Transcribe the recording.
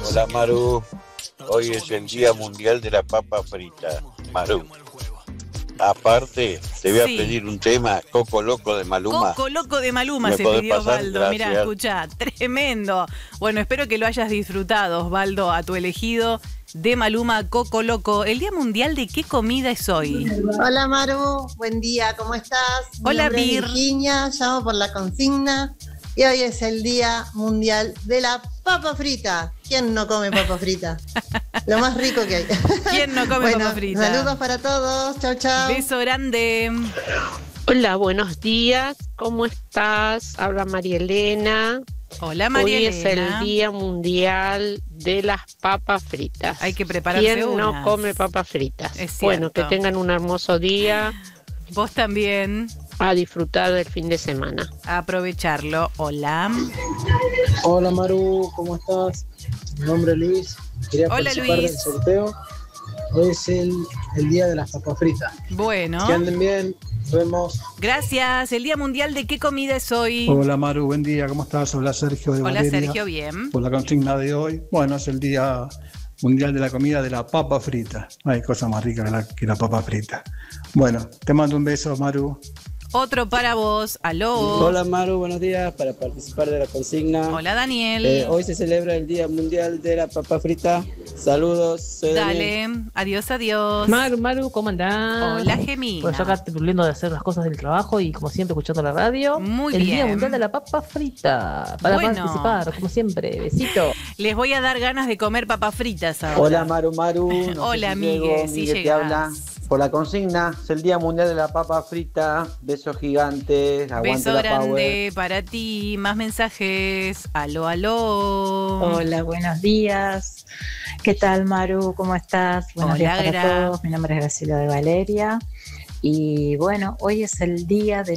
Hola Maru, hoy es el Día Mundial de la Papa Frita. Maru, aparte te voy a Sí. pedir un tema, Coco Loco de Maluma. Coco Loco de Maluma ¿Me se podés pidió pasar? Osvaldo. Mirá, Gracias. escuchá, tremendo. Bueno, espero que lo hayas disfrutado, Osvaldo, a tu elegido de Maluma, Coco Loco. ¿El Día Mundial de qué comida es hoy? Hola Maru, buen día, ¿cómo estás? Hola, Mi nombre es Vir. Virginia, llamo por la consigna y hoy es el Día Mundial de la Papa Frita. ¿Quién no come papa frita? Lo más rico que hay. ¿Quién no come Bueno, papa frita? saludos para todos, chau chau. Beso grande. Hola, buenos días, ¿cómo estás? Habla María Elena. Hola, María Hoy Elena. es el Día Mundial de las papas fritas. Hay que prepararse ¿Quién no unas. come papas fritas? Es Bueno, que cierto. tengan un hermoso día, Vos también, a disfrutar del fin de semana. a aprovecharlo. Hola. Hola Maru, ¿cómo estás? Mi nombre es Luis, quería Hola, participar Luis. del sorteo. Hoy es el día de las papas fritas. Bueno, Que anden bien, nos vemos. gracias. ¿El Día Mundial de qué comida es hoy? Hola Maru, buen día, ¿cómo estás? Hola Sergio de Hola, Valeria. Sergio, bien. Por la consigna de hoy, bueno, es el Día Mundial de la Comida de la Papa Frita. No hay cosa más rica que la papa frita. Bueno, te mando un beso, Maru. Otro para vos. Aló. Hola Maru, buenos días para participar de la consigna. Hola, Daniel. Hoy se celebra el Día Mundial de la Papa Frita. Saludos, soy Daniel. Dale. Adiós, adiós. Maru, ¿cómo andás? Hola, Gemina. Pues yo acá terminando de hacer las cosas del trabajo y como siempre escuchando la radio. Muy el bien. Día Mundial de la Papa Frita. Para Bueno. participar, como siempre. Besito. Les voy a dar ganas de comer papas fritas ahora. Hola Maru, no sé Hola, si Migue, llego, sí Migue te llegás. habla. Por la consigna, es el Día Mundial de la Papa Frita. Besos gigantes, aguante Beso la grande power. para ti. Más mensajes. Aló, aló. Hola, buenos días. ¿Qué tal, Maru? ¿Cómo estás? Buenos Hola, días para Gra. todos. Mi nombre es Graciela de Valeria. Y bueno, hoy es el día de